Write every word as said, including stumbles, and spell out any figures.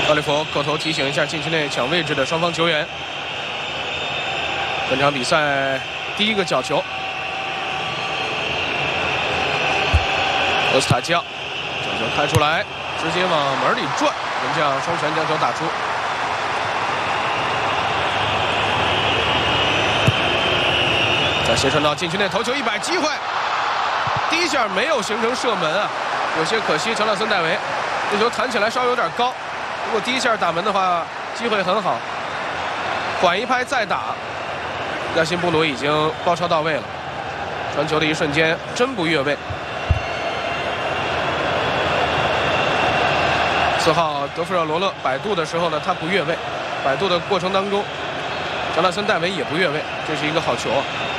高利弗口头提醒一下禁区内抢位置的双方球员。本场比赛第一个角球，俄斯塔基奥角球开出来，直接往门里转，门将双拳将球打出。再斜传到禁区内头球一摆，机会，第一下没有形成射门啊，有些可惜。乔纳森戴维这球弹起来稍微有点高，如果第一下打门的话，机会很好。缓一拍再打。亚辛布鲁已经包抄到位了，传球的一瞬间真不越位。四号德弗热罗勒摆渡的时候呢，他不越位，摆渡的过程当中，乔纳森戴维也不越位，这是一个好球啊。